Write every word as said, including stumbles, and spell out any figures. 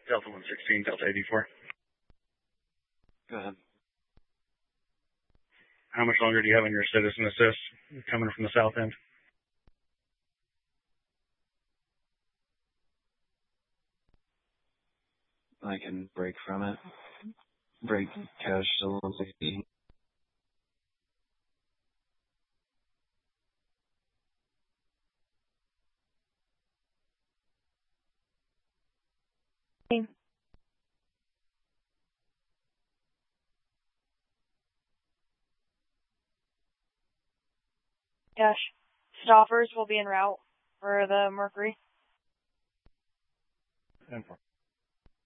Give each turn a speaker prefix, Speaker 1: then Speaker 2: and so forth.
Speaker 1: Delta one sixteen, Delta eighty-four.
Speaker 2: Go ahead.
Speaker 1: How much longer do you have on your citizen assist coming from the south end?
Speaker 2: I can break from it. Break cash to one sixty.
Speaker 3: Yes. Stoppers will be en route for the Mercury.
Speaker 1: ten four.